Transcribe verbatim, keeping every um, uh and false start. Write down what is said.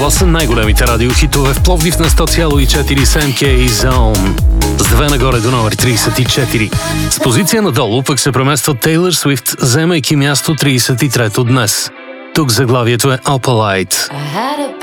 Това са най-големите радиохитове в Пловдив на сто цяло и четири С М К и Zone. С две нагоре до номер тридесет и четири. С позиция надолу пък се премества Тейлър Свифт, вземайки място тридесет и трето днес. Тук заглавието е Opalite.